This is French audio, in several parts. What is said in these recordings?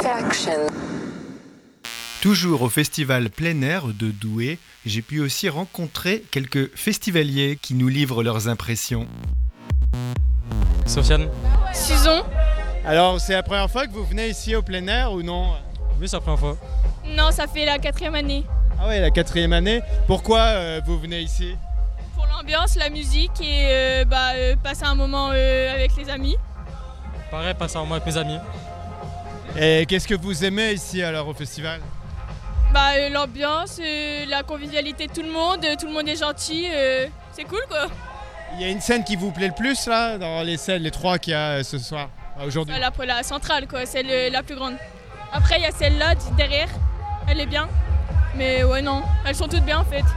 Production. Toujours au festival plein air de Douai, j'ai pu aussi rencontrer quelques festivaliers qui nous livrent leurs impressions. Sofiane. Susan. Alors, c'est la première fois que vous venez ici au plein air ou non ? Oui, c'est la première fois. Non, ça fait la 4e année. Ah ouais, la 4e année. Pourquoi vous venez ici ? Pour l'ambiance, la musique et passer un moment avec les amis. Pareil, passer un moment avec mes amis. Et qu'est-ce que vous aimez ici alors au festival ? L'ambiance, la convivialité de tout le monde est gentil, c'est cool quoi. Il y a une scène qui vous plaît le plus là, dans les scènes, les trois qu'il y a ce soir, aujourd'hui ? La centrale quoi, c'est la plus grande. Après il y a celle-là derrière, elle est bien, mais ouais non, elles sont toutes bien en fait.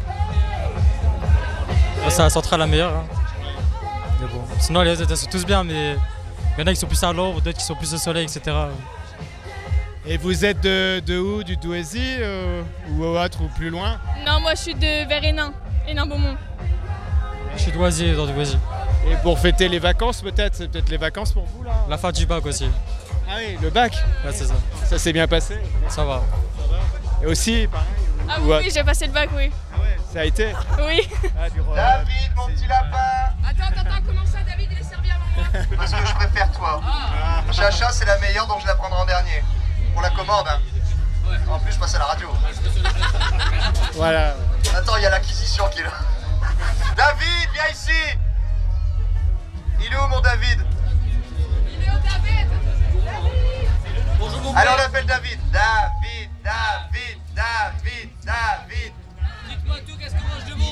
C'est la centrale la meilleure. Hein. Mais bon. Sinon les autres elles sont tous bien, mais il y en a qui sont plus à l'ombre, d'autres qui sont plus au soleil, etc. Et vous êtes de où ? Du Douaisis ou autre ou plus loin ? Non, moi je suis vers Hénin-Beaumont. Je suis d'Oisy, dans Douaisis. Et pour fêter les vacances peut-être ? C'est peut-être les vacances pour vous là ? La fin du bac aussi. Ah oui, le bac ? Ouais, c'est ça. Ça s'est bien passé ? Ça va. Et aussi, pareil ? Ah oui, j'ai passé le bac, oui. Ah ouais, ça a été ? Oui. David, mon petit lapin. Attends, comment ça, David, il est servi avant moi ? Parce que je préfère toi. Chacha, c'est la meilleure, donc je la prendrai en dernier. Pour la commande, hein. En plus, je passe à la radio. Voilà. Attends, il y a l'acquisition qui est là. David, viens ici. Il est où, mon David ? Il est au David. Bonjour, mon allez, on l'appelle David. David. Dites-moi tout, qu'est-ce que moi je demande ?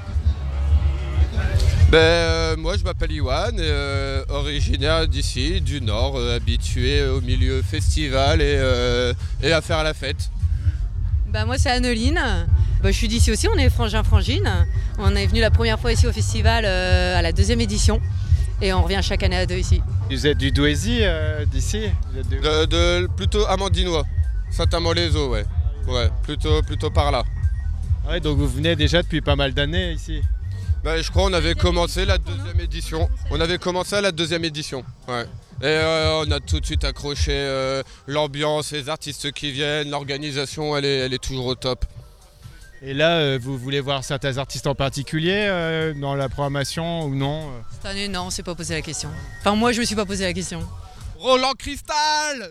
Moi je m'appelle Iwan, originaire d'ici, du Nord, habitué au milieu festival et à faire la fête. Moi c'est Anneline, je suis d'ici aussi, on est frangin-frangine. On est venu la première fois ici au festival à la 2e édition et on revient chaque année à 2 ici. Vous êtes du Douaisis d'ici ? Plutôt amandinois, Saint-Amand-les-Eaux, ouais. Ouais, plutôt par là. Ouais, donc vous venez déjà depuis pas mal d'années ici ? Je crois qu'on avait commencé la 2e édition. On avait commencé à la 2e édition, ouais. Et on a tout de suite accroché l'ambiance, les artistes qui viennent, l'organisation, elle est toujours au top. Et là, vous voulez voir certains artistes en particulier dans la programmation ou non ? Cette année, non, on ne s'est pas posé la question. Enfin, moi, je me suis pas posé la question. Roland Cristal.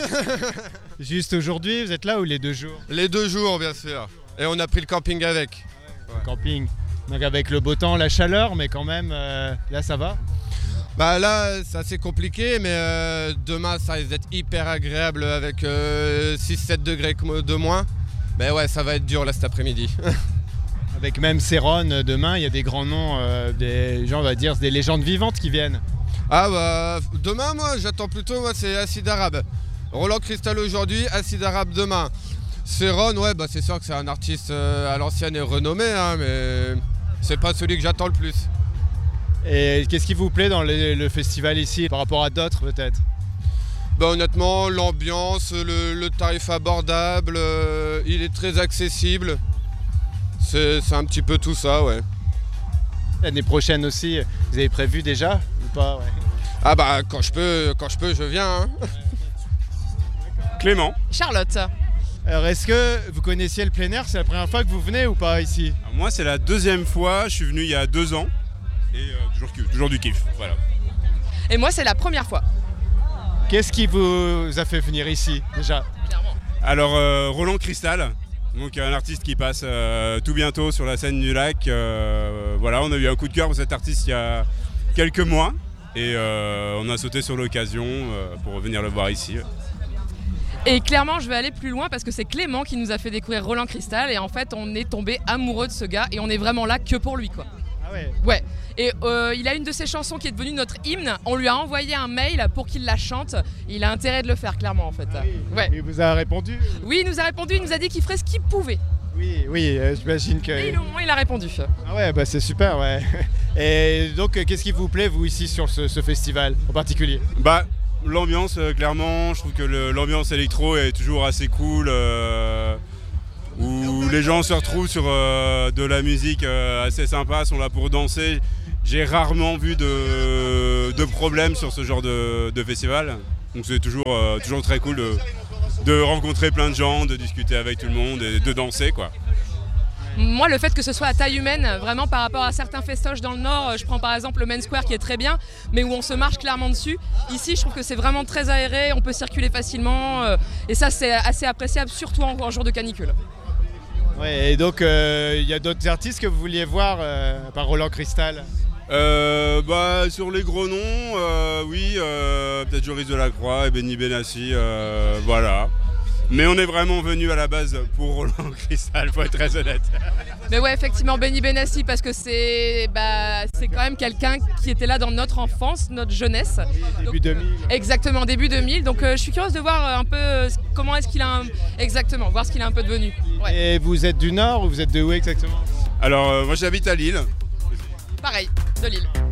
Juste aujourd'hui, vous êtes là ou les 2 jours ? Les 2 jours, bien sûr. Et on a pris le camping avec. Le camping. Donc avec le beau temps, la chaleur, mais quand même, là ça va ? Là c'est assez compliqué, mais demain ça risque d'être hyper agréable avec 6-7 degrés de moins. Mais ouais, ça va être dur là cet après-midi. Avec même Céron, demain, il y a des grands noms, des gens, on va dire, des légendes vivantes qui viennent. Demain, moi j'attends plutôt, c'est Acide Arabe. Roland Cristal aujourd'hui, Acide Arabe demain. Céron, ouais, c'est sûr que c'est un artiste à l'ancienne et renommé, hein, mais c'est pas celui que j'attends le plus. Et qu'est-ce qui vous plaît dans le festival ici par rapport à d'autres peut-être ? Honnêtement, l'ambiance, le tarif abordable, il est très accessible. C'est un petit peu tout ça, ouais. L'année prochaine aussi, vous avez prévu déjà ou pas ? Ouais. Quand je peux, je viens. Hein. Clément. Charlotte. Alors est-ce que vous connaissiez le plein air ? C'est la première fois que vous venez ou pas ici ? Alors moi c'est la 2e fois, je suis venu il y a 2 ans et toujours du kiff, voilà. Et moi c'est la première fois. Qu'est-ce qui vous a fait venir ici déjà ? Clairement. Alors Roland Cristal, donc un artiste qui passe tout bientôt sur la scène du lac. Voilà, on a eu un coup de cœur pour cet artiste il y a quelques mois et on a sauté sur l'occasion pour venir le voir ici. Et clairement, je vais aller plus loin parce que c'est Clément qui nous a fait découvrir Roland Cristal et en fait, on est tombé amoureux de ce gars et on est vraiment là que pour lui, quoi. Ah ouais. Ouais. Et il a une de ses chansons qui est devenue notre hymne. On lui a envoyé un mail pour qu'il la chante. Il a intérêt de le faire, clairement, en fait. Ah oui. Ouais. Il vous a répondu ? Oui, il nous a répondu. Il nous a dit qu'il ferait ce qu'il pouvait. Oui, j'imagine que... Et au moins, il a répondu. Ah ouais, c'est super, ouais. Et donc, qu'est-ce qui vous plaît, vous, ici, sur ce festival, en particulier ? L'ambiance, clairement, je trouve que l'ambiance électro est toujours assez cool, où les gens se retrouvent sur de la musique assez sympa, sont là pour danser. J'ai rarement vu de problème sur ce genre de festival. Donc c'est toujours très cool de rencontrer plein de gens, de discuter avec tout le monde et de danser, quoi. Moi, le fait que ce soit à taille humaine, vraiment par rapport à certains festoches dans le Nord, je prends par exemple le Main Square qui est très bien, mais où on se marche clairement dessus. Ici, je trouve que c'est vraiment très aéré, on peut circuler facilement, et ça, c'est assez appréciable, surtout en jour de canicule. Ouais, et donc, il y a d'autres artistes que vous vouliez voir par Roland Cristal? Sur les gros noms, oui, peut-être Joris Delacroix et Benny Benassi, voilà. Mais on est vraiment venu à la base pour Roland Cristal, faut être très honnête. Mais ouais, effectivement, Benny Benassi, parce que c'est quand même quelqu'un qui était là dans notre enfance, notre jeunesse. Début 2000. Exactement, début 2000. Donc je suis curieuse de voir un peu comment est-ce qu'il a exactement, voir ce qu'il est un peu devenu. Ouais. Et vous êtes du Nord ou vous êtes de où exactement? Alors moi j'habite à Lille. Pareil, de Lille.